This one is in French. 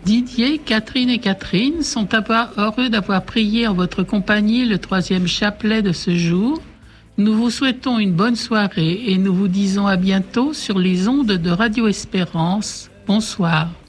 Didier, Catherine et Catherine sont heureux d'avoir prié en votre compagnie le 3e chapelet de ce jour. Nous vous souhaitons une bonne soirée et nous vous disons à bientôt sur les ondes de Radio Espérance. Bonsoir.